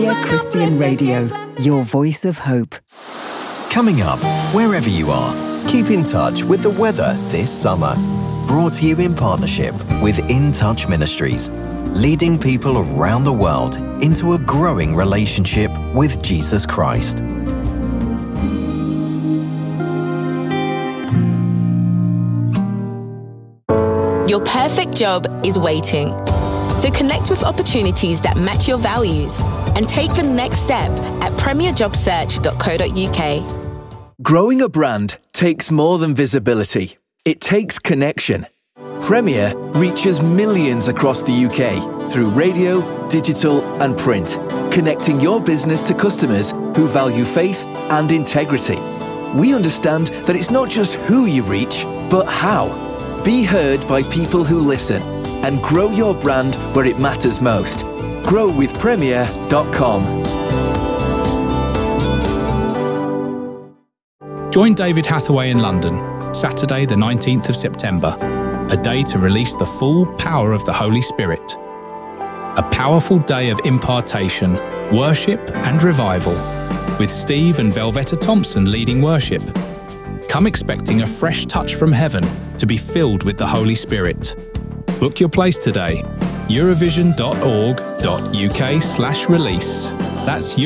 Premier Christian Radio, your voice of hope. Coming up, wherever you are, keep in touch with the weather this summer. Brought to you in partnership with In Touch Ministries, leading people around the world into a growing relationship with Jesus Christ. Your perfect job is waiting. So connect with opportunities that match your values and take the next step at premierjobsearch.co.uk. Growing a brand takes more than visibility. It takes connection. Premier reaches millions across the UK through radio, digital and print, connecting your business to customers who value faith and integrity. We understand that it's not just who you reach, but how. Be heard by people who listen and grow your brand where it matters most. Grow with Premier.com. Join David Hathaway in London, Saturday the 19th of September, a day to release the full power of the Holy Spirit. A powerful day of impartation, worship and revival, with Steve and Velvetta Thompson leading worship. Come expecting a fresh touch from heaven to be filled with the Holy Spirit. Book your place today, eurovision.org.uk/release. That's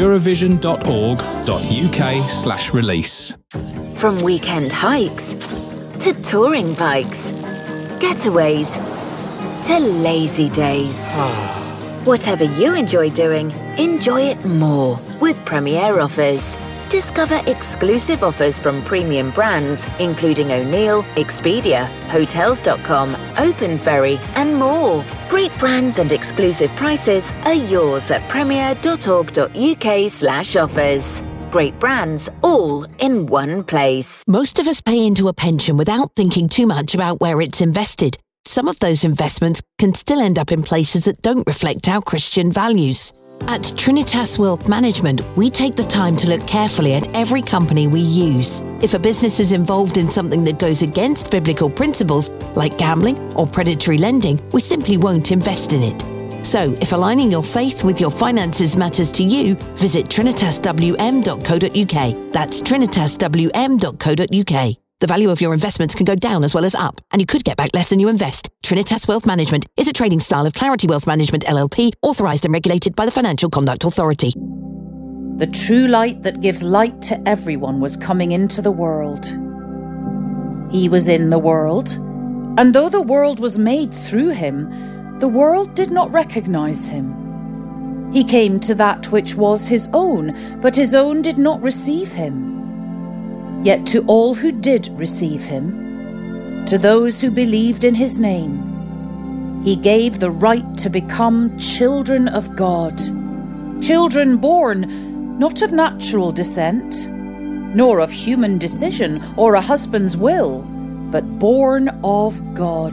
eurovision.org.uk/release. From weekend hikes to touring bikes, getaways to lazy days. Whatever you enjoy doing, enjoy it more with Premier Offers. Discover exclusive offers from premium brands, including O'Neill, Expedia, Hotels.com, Open Ferry, and more. Great brands and exclusive prices are yours at premier.org.uk/offers. Great brands, all in one place. Most of us pay into a pension without thinking too much about where it's invested. Some of those investments can still end up in places that don't reflect our Christian values. At Trinitas Wealth Management, we take the time to look carefully at every company we use. If a business is involved in something that goes against biblical principles, like gambling or predatory lending, we simply won't invest in it. So, if aligning your faith with your finances matters to you, visit trinitaswm.co.uk. That's trinitaswm.co.uk. The value of your investments can go down as well as up, and you could get back less than you invest. Trinitas Wealth Management is a trading style of Clarity Wealth Management LLP, authorised and regulated by the Financial Conduct Authority. The true light that gives light to everyone was coming into the world. He was in the world, and though the world was made through him, the world did not recognise him. He came to that which was his own, but his own did not receive him. Yet to all who did receive him, to those who believed in his name, he gave the right to become children of God. Children born not of natural descent, nor of human decision or a husband's will, but born of God.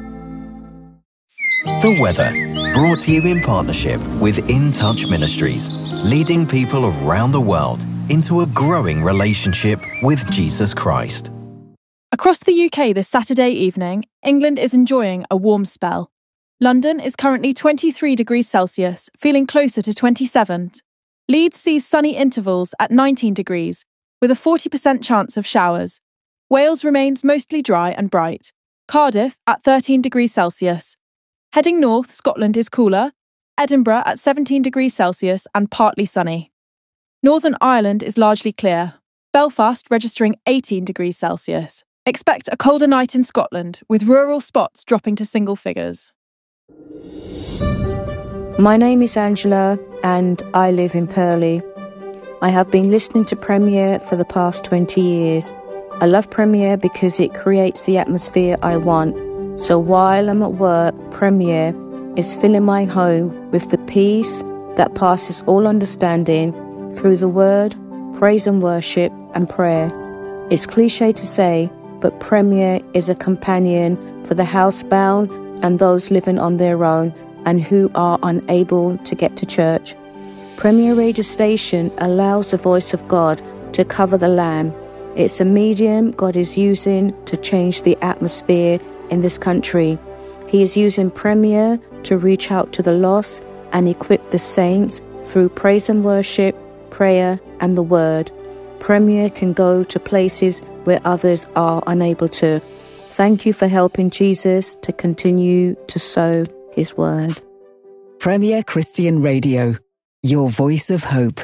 The weather, brought to you in partnership with In Touch Ministries, leading people around the world into a growing relationship with Jesus Christ. Across the UK this Saturday evening, England is enjoying a warm spell. London is currently 23 degrees Celsius, feeling closer to 27. Leeds sees sunny intervals at 19 degrees, with a 40% chance of showers. Wales remains mostly dry and bright. Cardiff at 13 degrees Celsius. Heading north, Scotland is cooler. Edinburgh at 17 degrees Celsius and partly sunny. Northern Ireland is largely clear. Belfast registering 18 degrees Celsius. Expect a colder night in Scotland, with rural spots dropping to single figures. My name is Angela and I live in Purley. I have been listening to Premier for the past 20 years. I love Premier because it creates the atmosphere I want. So while I'm at work, Premier is filling my home with the peace that passes all understanding through the word, praise and worship and prayer. It's cliche to say, but Premier is a companion for the housebound and those living on their own and who are unable to get to church. Premier Radio Station allows the voice of God to cover the land. It's a medium God is using to change the atmosphere in this country. He is using Premier to reach out to the lost and equip the saints Through praise and worship, prayer and the word, Premier can go to places where others are unable to. Thank you for helping Jesus to continue to sow his word. Premier Christian Radio, your voice of hope.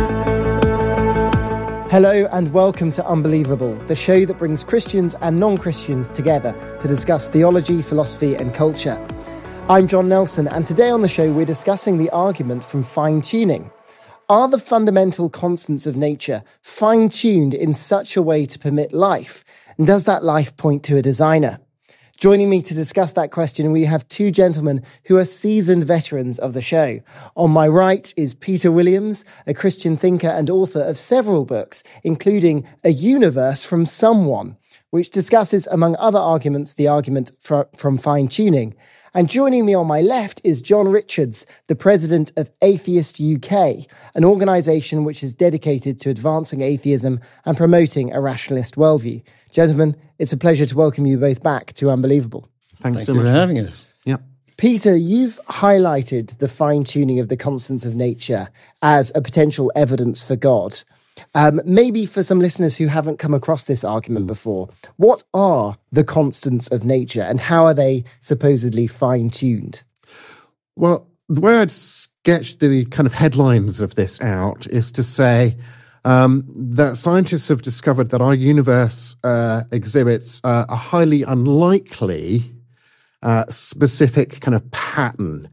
Hello and welcome to Unbelievable, the show that brings Christians and non-Christians together to discuss theology, philosophy and culture. I'm John Nelson, and today on the show we're discussing the argument from fine-tuning. Are the fundamental constants of nature fine-tuned in such a way to permit life? And does that life point to a designer? Joining me to discuss that question, we have two gentlemen who are seasoned veterans of the show. On my right is Peter Williams, a Christian thinker and author of several books, including A Universe from Someone, which discusses, among other arguments, the argument from fine-tuning. And joining me on my left is John Richards, the president of Atheist UK, an organisation which is dedicated to advancing atheism and promoting a rationalist worldview. Gentlemen, it's a pleasure to welcome you both back to Unbelievable. Thanks so much for having us. Yep. Peter, you've highlighted the fine-tuning of the constants of nature as a potential evidence for God. Maybe for some listeners who haven't come across this argument before, what are the constants of nature and how are they supposedly fine-tuned? Well, the way I'd sketch the kind of headlines of this out is to say that scientists have discovered that our universe exhibits a highly unlikely specific kind of pattern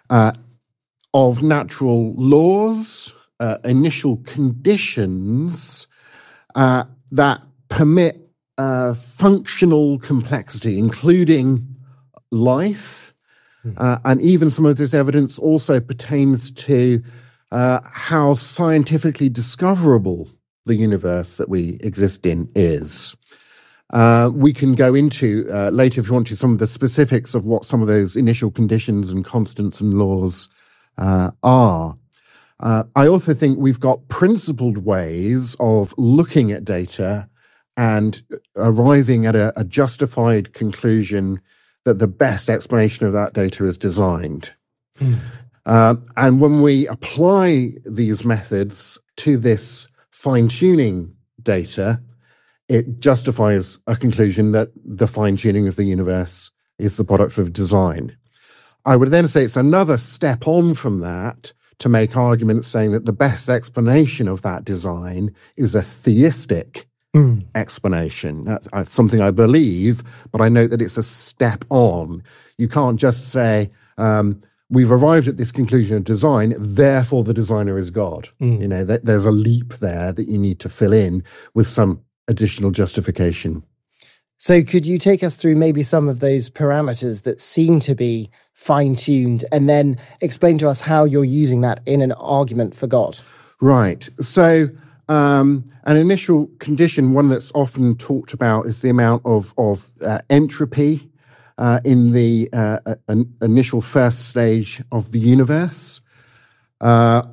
of natural laws, initial conditions that permit functional complexity, including life, and even some of this evidence also pertains to how scientifically discoverable the universe that we exist in is. We can go into later, if you want to, some of the specifics of what some of those initial conditions and constants and laws are. I also think we've got principled ways of looking at data and arriving at a justified conclusion that the best explanation of that data is designed. And when we apply these methods to this fine-tuning data, it justifies a conclusion that the fine-tuning of the universe is the product of design. I would then say it's another step on from that to make arguments saying that the best explanation of that design is a theistic explanation. That's something I believe, but I note that it's a step on. You can't just say, we've arrived at this conclusion of design, therefore the designer is God. You know, there's a leap there that you need to fill in with some additional justification. So could you take us through maybe some of those parameters that seem to be fine-tuned and then explain to us how you're using that in an argument for God? Right. So an initial condition, one that's often talked about, is the amount of entropy in the initial first stage of the universe. A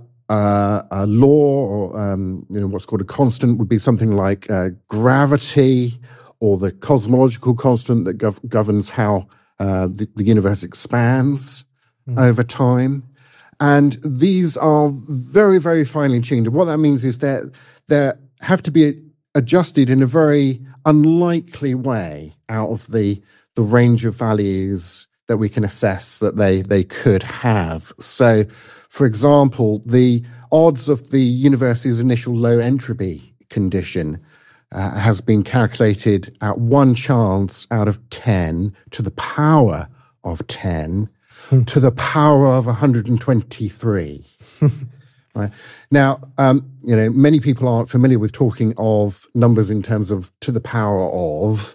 law or what's called a constant would be something like gravity, or the cosmological constant that governs how the universe expands over time. And these are very, very finely tuned. And what that means is that they have to be adjusted in a very unlikely way out of the range of values that we can assess that they could have. So, for example, the odds of the universe's initial low entropy condition has been calculated at 1 chance out of 10 to the power of 10 to the power of 123. Right. Now, many people aren't familiar with talking of numbers in terms of to the power of,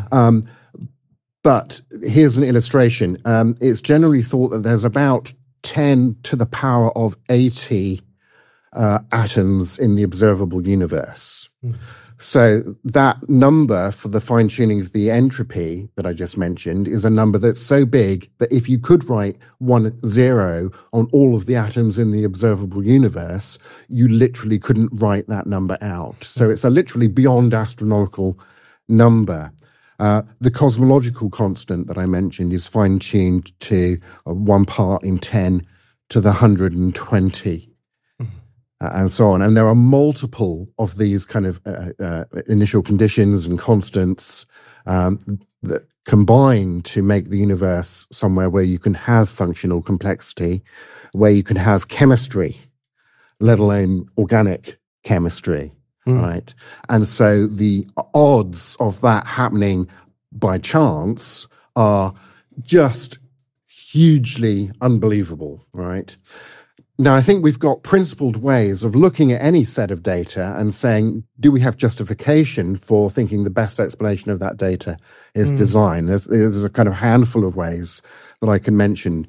but here's an illustration. It's generally thought that there's about 10 to the power of 80 atoms in the observable universe. So that number for the fine-tuning of the entropy that I just mentioned is a number that's so big that if you could write 1 0 on all of the atoms in the observable universe, you literally couldn't write that number out. So it's a literally beyond astronomical number. The cosmological constant that I mentioned is fine-tuned to 1 part in 10 to the 120 and so on. And there are multiple of these kind of initial conditions and constants that combine to make the universe somewhere where you can have functional complexity, where you can have chemistry, let alone organic chemistry, right? And so the odds of that happening by chance are just hugely unbelievable, right? Now, I think we've got principled ways of looking at any set of data and saying, do we have justification for thinking the best explanation of that data is design? There's a kind of handful of ways that I can mention.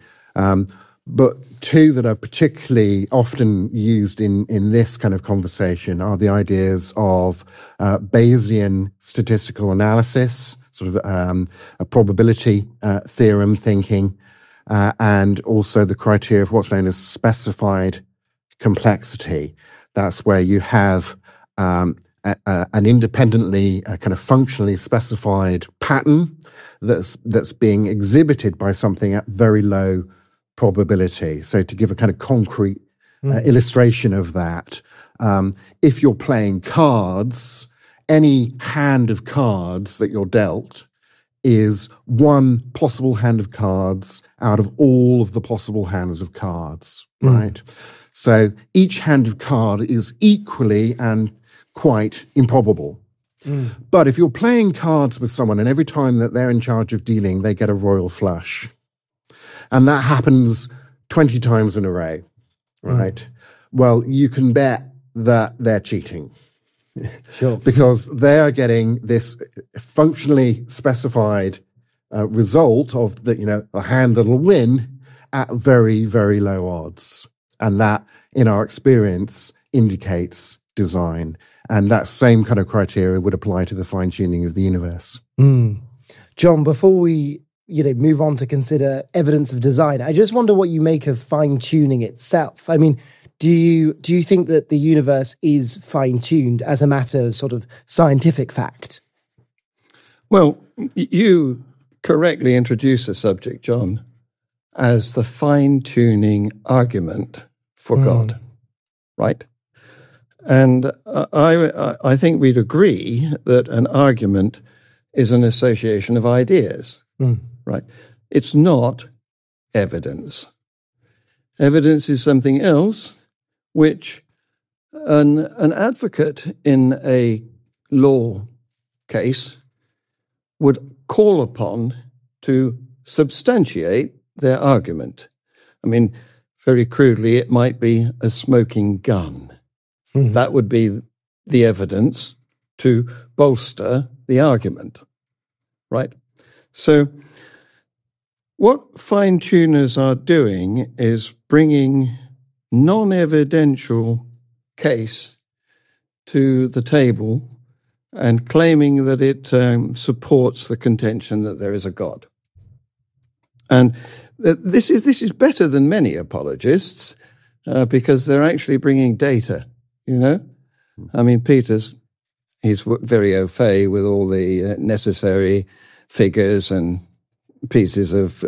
But two that are particularly often used in this kind of conversation are the ideas of Bayesian statistical analysis, sort of a probability theorem thinking, and also the criteria of what's known as specified complexity. That's where you have an independently kind of functionally specified pattern that's being exhibited by something at very low probability. So to give a kind of concrete illustration of that, if you're playing cards, any hand of cards that you're dealt is one possible hand of cards out of all of the possible hands of cards, right? So each hand of card is equally and quite improbable. But if you're playing cards with someone and every time that they're in charge of dealing, they get a royal flush, and that happens 20 times in a row, right? Well, you can bet that they're cheating. Sure. Because they are getting this functionally specified result of the, a hand that'll win at very, very low odds. And that, in our experience, indicates design. And that same kind of criteria would apply to the fine-tuning of the universe. John, before we move on to consider evidence of design, I just wonder what you make of fine-tuning itself. I mean, do you think that the universe is fine-tuned as a matter of sort of scientific fact? Well, you correctly introduce the subject, John, as the fine-tuning argument for God, right? And I think we'd agree that an argument is an association of ideas, right? It's not evidence. Evidence is something else which an advocate in a law case would call upon to substantiate their argument. I mean, very crudely, it might be a smoking gun. That would be the evidence to bolster the argument, right? So what fine-tuners are doing is bringing non-evidential case to the table and claiming that it supports the contention that there is a God. And this is better than many apologists because they're actually bringing data, I mean, he's very au fait with all the necessary figures and pieces of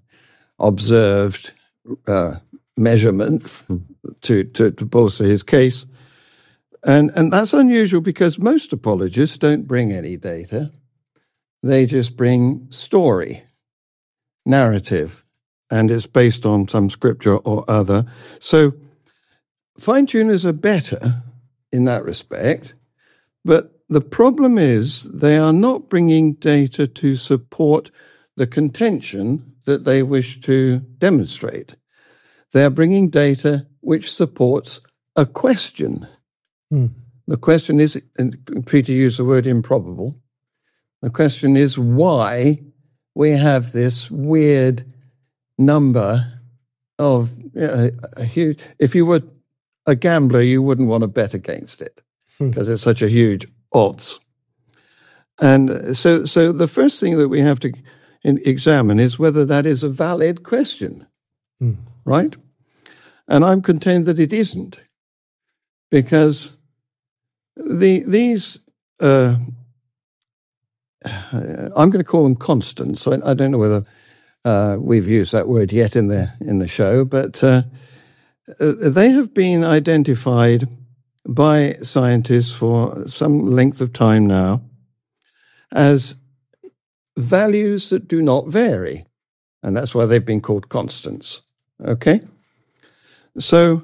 observed measurements to bolster his case. And that's unusual because most apologists don't bring any data. They just bring story, narrative, and it's based on some scripture or other. So fine-tuners are better in that respect, but the problem is they are not bringing data to support the contention that they wish to demonstrate. They're bringing data which supports a question. The question is, and Peter used the word improbable, the question is why we have this weird number of a huge... If you were a gambler, you wouldn't want to bet against it because it's such a huge odds. And so the first thing that we have to examine is whether that is a valid question, right? And I'm content that it isn't, because these I'm going to call them constants. So I don't know whether we've used that word yet in the show, but they have been identified by scientists for some length of time now as values that do not vary. And that's why they've been called constants. Okay? So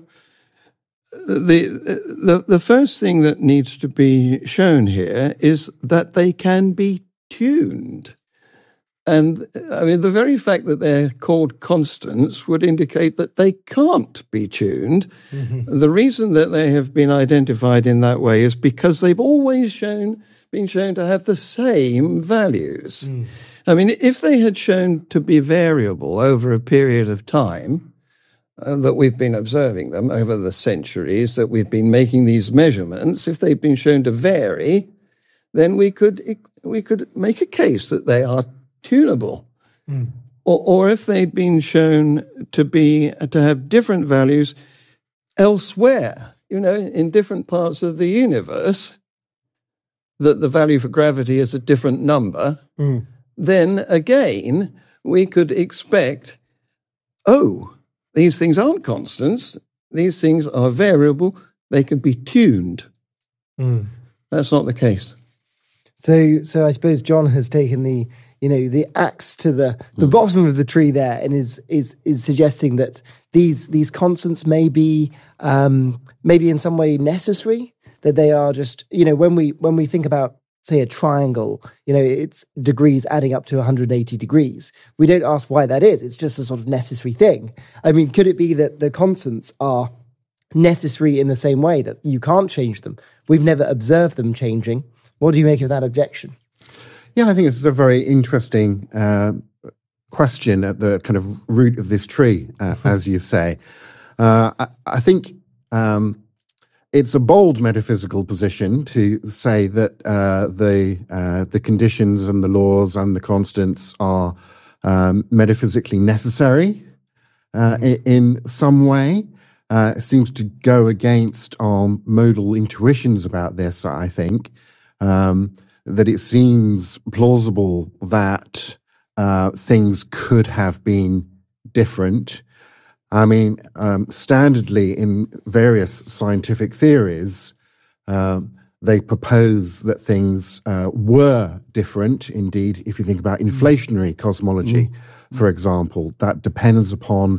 the first thing that needs to be shown here is that they can be tuned. And I mean, the very fact that they're called constants would indicate that they can't be tuned. Mm-hmm. The reason that they have been identified in that way is because they've always been shown to have the same values. Mm. I mean, if they had shown to be variable over a period of time, that we've been observing them over the centuries, that we've been making these measurements, if they've been shown to vary, then we could make a case that they are tunable. Mm. Or if they'd been shown to have different values elsewhere, in different parts of the universe, that the value for gravity is a different number, then again, we could expect, these things aren't constants, these things are variable, they can be tuned. Mm. That's not the case. So I suppose John has taken the axe to the bottom of the tree there, and is suggesting that these constants may be in some way necessary, that they are just, when we think about, say, a triangle, it's degrees adding up to 180 degrees. We don't ask why that is. It's just a sort of necessary thing. I mean, could it be that the constants are necessary in the same way that you can't change them? We've never observed them changing. What do you make of that objection? Yeah, I think it's a very interesting question at the kind of root of this tree, as you say. I think it's a bold metaphysical position to say that the conditions and the laws and the constants are metaphysically necessary in some way. It seems to go against our modal intuitions about this, I think. That it seems plausible that things could have been different. I mean, standardly in various scientific theories, they propose that things were different. Indeed, if you think about inflationary cosmology, for example, that depends upon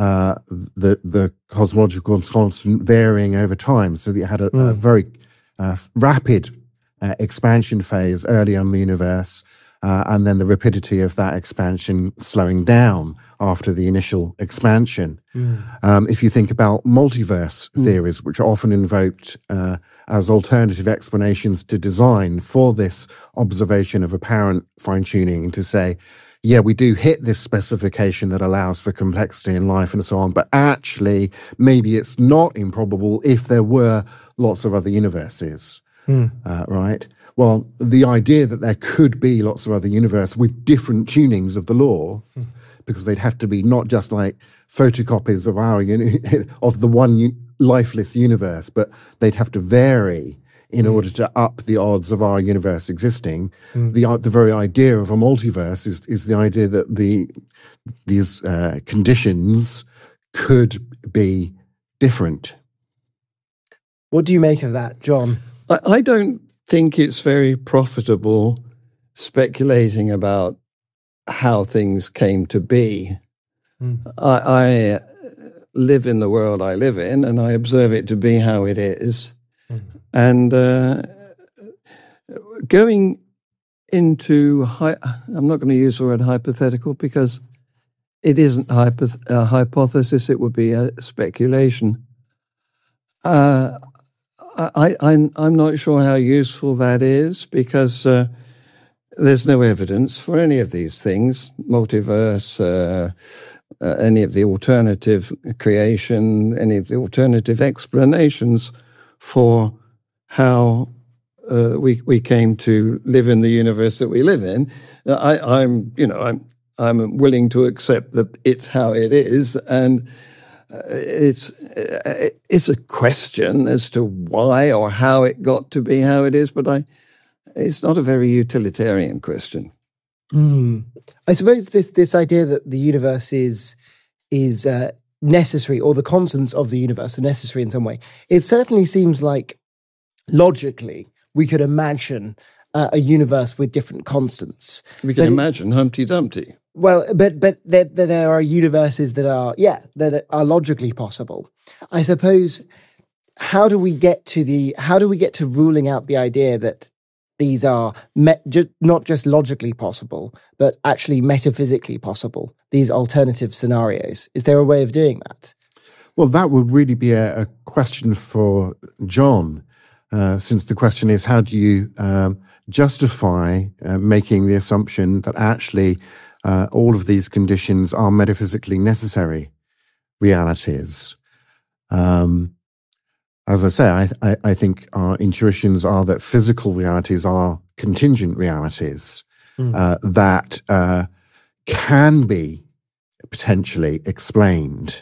the cosmological constant varying over time. So that you had a very rapid expansion phase early on in the universe, and then the rapidity of that expansion slowing down after the initial expansion. If you think about multiverse theories, which are often invoked as alternative explanations to design for this observation of apparent fine-tuning, to say, yeah, we do hit this specification that allows for complexity in life and so on, but actually maybe it's not improbable if there were lots of other universes. Right? Well, the idea that there could be lots of other universes with different tunings of the law, because they'd have to be not just like photocopies of our of the one lifeless universe, but they'd have to vary in order to up the odds of our universe existing. The very idea of a multiverse is the idea that these conditions could be different. What do you make of that, John? I don't think it's very profitable speculating about how things came to be. I live in the world I live in, and I observe it to be how it is. And going into, I'm not going to use the word hypothetical because it isn't a hypothesis, it would be a speculation. I'm not sure how useful that is because there's no evidence for any of these things, multiverse, any of the alternative creation, any of the alternative explanations for how we came to live in the universe that we live in. I'm willing to accept that it's how it is, and it's a question as to why or how it got to be how it is, but it's not a very utilitarian question. I suppose this idea that the universe is necessary, or the constants of the universe are necessary in some way. It certainly seems like logically we could imagine a universe with different constants. We can imagine Humpty Dumpty. Well, but there are universes that are logically possible. I suppose. How do we get to ruling out the idea that these are not just logically possible, but actually metaphysically possible, these alternative scenarios? Is there a way of doing that? Well, that would really be a question for John, since the question is, how do you justify making the assumption that actually all of these conditions are metaphysically necessary realities? As I say, I think our intuitions are that physical realities are contingent realities that can be potentially explained.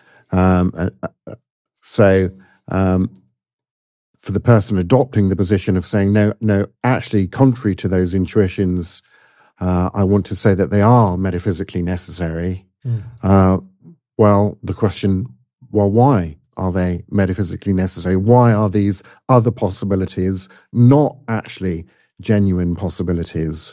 So for the person adopting the position of saying, no, actually, contrary to those intuitions, I want to say that they are metaphysically necessary. Well, the question, why are they metaphysically necessary? Why are these other possibilities not actually genuine possibilities?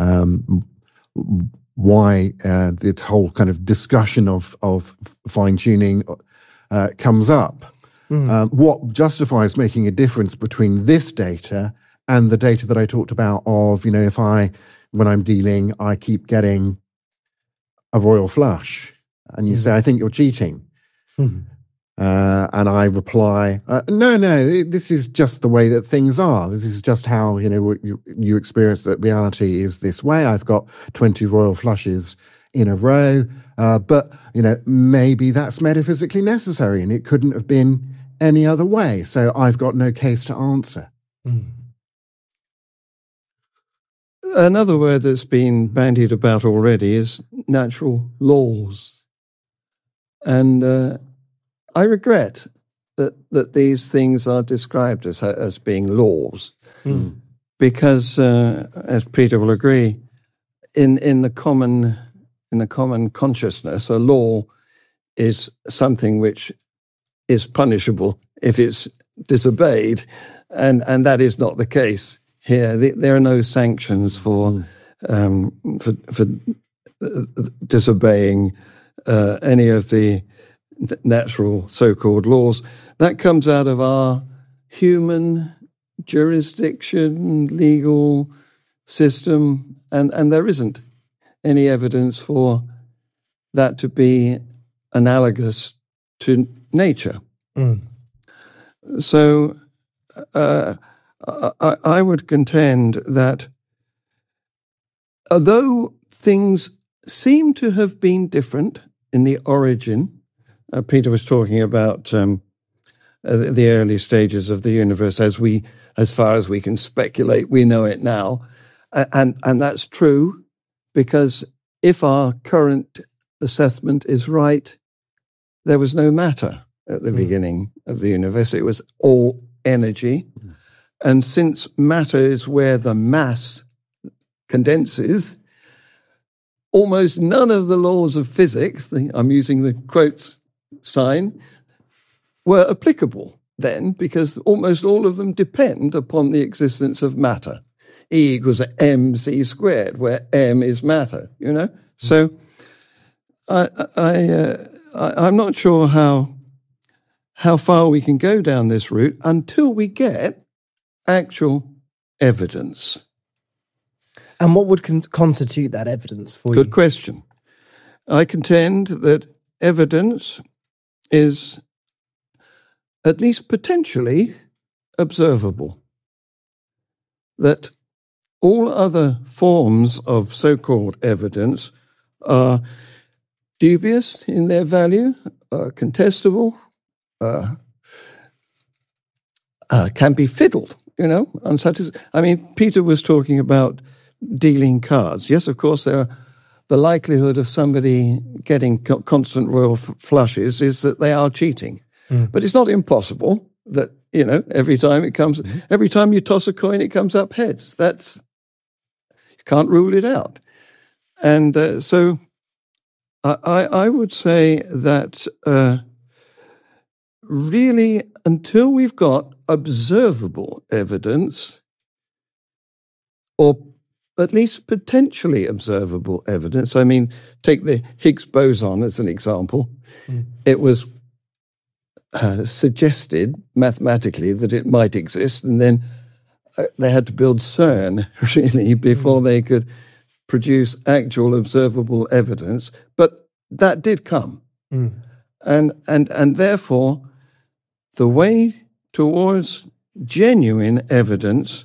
Why this whole kind of discussion of fine-tuning comes up? What justifies making a difference between this data and the data that I talked about of, if when I'm dealing, I keep getting a royal flush, and you say, I think you're cheating. And I reply, no, this is just the way that things are. This is just how, you experience that reality is this way. I've got 20 royal flushes in a row. But, maybe that's metaphysically necessary and it couldn't have been any other way. So I've got no case to answer. Another word that's been bandied about already is natural laws. And I regret that these things are described as being laws, because, as Peter will agree, in the common consciousness, a law is something which is punishable if it's disobeyed, and that is not the case here. There are no sanctions for disobeying any of the natural so-called laws. That comes out of our human jurisdiction, legal system, and there isn't any evidence for that to be analogous to nature. So I would contend that although things seem to have been different in the origin, Peter was talking about the early stages of the universe as far as we can speculate, we know it now. And that's true, because if our current assessment is right, there was no matter at the beginning of the universe. It was all energy. And since matter is where the mass condenses, almost none of the laws of physics, I'm using the quotes sign, were applicable then, because almost all of them depend upon the existence of matter. E equals mc squared, where m is matter, So I'm not sure how far we can go down this route until we get actual evidence. And what would constitute that evidence for you? Good question. I contend that evidence is at least potentially observable. That all other forms of so-called evidence are dubious in their value, contestable, can be fiddled, Peter was talking about dealing cards. Yes, of course, the likelihood of somebody getting constant royal flushes is that they are cheating. But it's not impossible that, every time every time you toss a coin, it comes up heads. You can't rule it out. And so I would say that really, until we've got observable evidence, or at least potentially observable evidence. I mean, take the Higgs boson as an example. It was suggested mathematically that it might exist, and then they had to build CERN, really, before they could produce actual observable evidence. But that did come. And therefore, the way towards genuine evidence,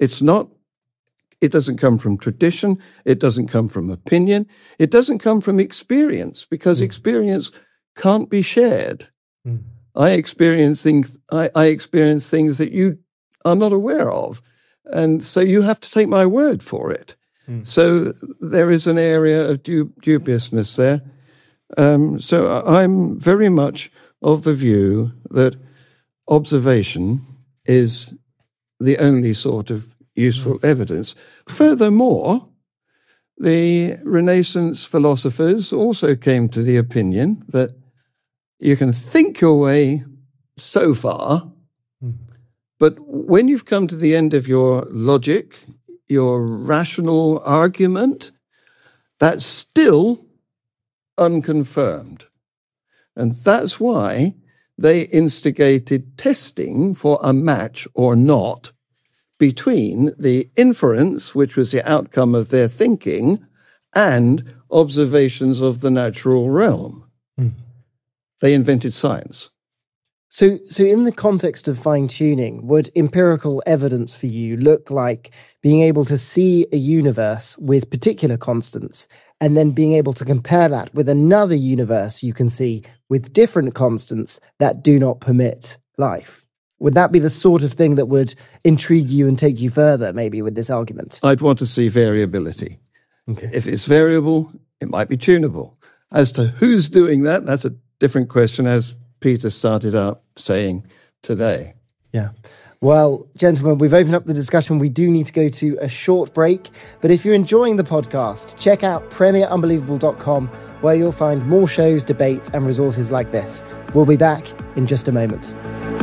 it doesn't come from tradition, it doesn't come from opinion, it doesn't come from experience, because experience can't be shared. I experience things that you are not aware of, and so you have to take my word for it. So there is an area of dubiousness there. So I'm very much of the view that observation is the only sort of useful evidence. Furthermore, the Renaissance philosophers also came to the opinion that you can think your way so far, but when you've come to the end of your logic, your rational argument, that's still unconfirmed. And that's why they instigated testing for a match or not between the inference, which was the outcome of their thinking, and observations of the natural realm. They invented science. So in the context of fine-tuning, would empirical evidence for you look like being able to see a universe with particular constants and then being able to compare that with another universe you can see with different constants that do not permit life? Would that be the sort of thing that would intrigue you and take you further, maybe, with this argument? I'd want to see variability. Okay. If it's variable, it might be tunable. As to who's doing that, that's a different question, as Peter started out saying today. Yeah. Well, gentlemen, we've opened up the discussion. We do need to go to a short break. But if you're enjoying the podcast, check out premierunbelievable.com, where you'll find more shows, debates, and resources like this. We'll be back in just a moment.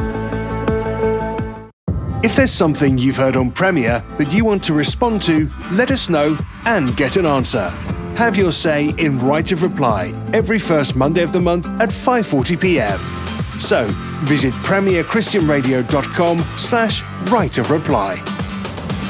If there's something you've heard on Premier that you want to respond to, let us know and get an answer. Have your say in Right of Reply every first Monday of the month at 5:40 p.m. So visit premierchristianradio.com/Right of Reply.